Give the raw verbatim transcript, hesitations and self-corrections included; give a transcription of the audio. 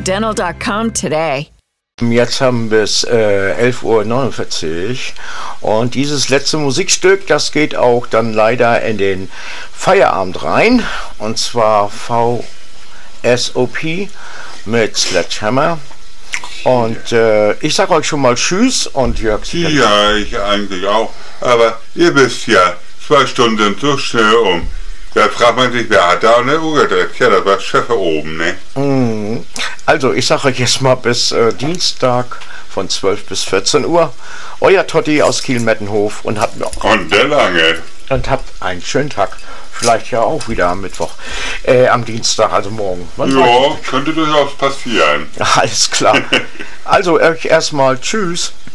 dental dot com today. Jetzt haben wir es äh, elf Uhr neunundvierzig und dieses letzte Musikstück, das geht auch dann leider in den Feierabend rein, und zwar V S O P mit Sledgehammer. Und äh, ich sage euch schon mal Tschüss und Jörg. Ja, ich eigentlich auch, aber ihr wisst ja, zwei Stunden sind so schnell um. Da fragt man sich, wer hat da eine Uhr gedreht? Ja, das war Schiffe oben, ne? Mm. Also, ich sage euch jetzt mal bis äh, Dienstag von zwölf bis vierzehn Uhr. Euer Totti aus Kiel-Mettenhof und habt noch. Und der lange. Und habt einen schönen Tag. Vielleicht ja auch wieder am Mittwoch. Äh, am Dienstag, also morgen. Man ja, könnte durchaus passieren. Alles klar. Also, euch erstmal Tschüss.